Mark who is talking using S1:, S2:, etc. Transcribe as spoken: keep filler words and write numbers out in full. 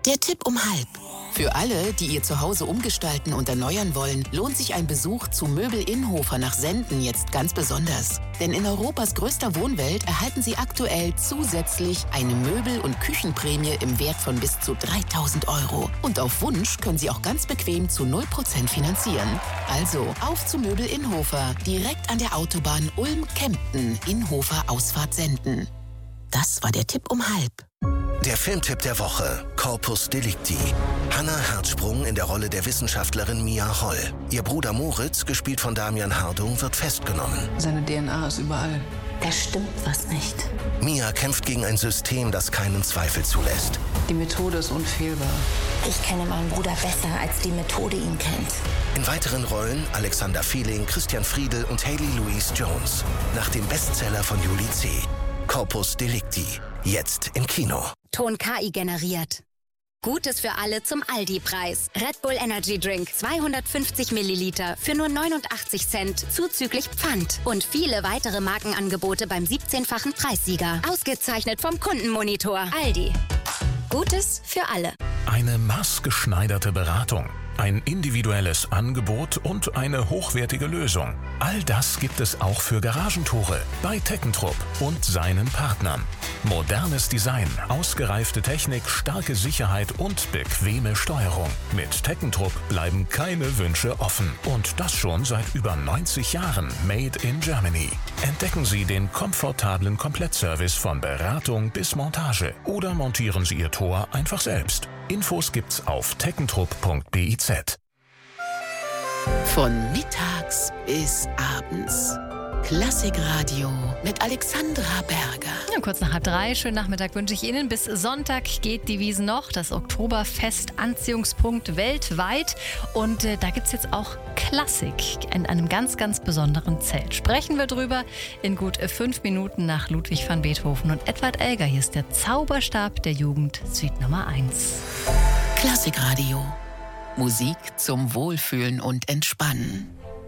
S1: Der Tipp um halb. Für alle, die ihr Zuhause umgestalten und erneuern wollen, lohnt sich ein Besuch zu Möbel Innhofer nach Senden jetzt ganz besonders. Denn in Europas größter Wohnwelt erhalten Sie aktuell zusätzlich eine Möbel- und Küchenprämie im Wert von bis zu dreitausend Euro. Und auf Wunsch können Sie auch ganz bequem zu null Prozent finanzieren. Also auf zu Möbel Innhofer, direkt an der Autobahn Ulm-Kempten, Innhofer Ausfahrt Senden. Das war der Tipp um halb.
S2: Der Filmtipp der Woche, Corpus Delicti. Hannah Herzsprung in der Rolle der Wissenschaftlerin Mia Holl. Ihr Bruder Moritz, gespielt von Damian Hardung, wird festgenommen.
S3: Seine D N A ist überall.
S4: Da stimmt was nicht.
S2: Mia kämpft gegen ein System, das keinen Zweifel zulässt.
S3: Die Methode ist unfehlbar.
S4: Ich kenne meinen Bruder besser, als die Methode ihn kennt.
S2: In weiteren Rollen Alexander Fehling, Christian Friedel und Hayley Louise Jones. Nach dem Bestseller von Julie C. Corpus Delicti. Jetzt im Kino.
S5: Ton K I generiert. Gutes für alle zum Aldi-Preis. Red Bull Energy Drink zweihundertfünfzig Milliliter für nur neunundachtzig Cent zuzüglich Pfand. Und viele weitere Markenangebote beim siebzehnfachen Preissieger. Ausgezeichnet vom Kundenmonitor. Aldi. Gutes für alle.
S6: Eine maßgeschneiderte Beratung, ein individuelles Angebot und eine hochwertige Lösung. All das gibt es auch für Garagentore bei Teckentrupp und seinen Partnern. Modernes Design, ausgereifte Technik, starke Sicherheit und bequeme Steuerung. Mit Teckentrupp bleiben keine Wünsche offen. Und das schon seit über neunzig Jahren. Made in Germany. Entdecken Sie den komfortablen Komplettservice von Beratung bis Montage. Oder montieren Sie Ihr Tor einfach selbst. Infos gibt's auf teckentrupp punkt biz.
S1: Von mittags bis abends. Klassikradio mit Alexandra Berger.
S7: Ja, kurz nach halb drei, schönen Nachmittag wünsche ich Ihnen. Bis Sonntag geht die Wiesn noch, das Oktoberfest Anziehungspunkt weltweit. Und äh, da gibt es jetzt auch Klassik in einem ganz, ganz besonderen Zelt. Sprechen wir drüber in gut fünf Minuten nach Ludwig van Beethoven und Edward Elgar. Hier ist der Zauberstab der Jugend, Suite Nummer eins.
S1: Klassikradio. Musik zum Wohlfühlen und Entspannen.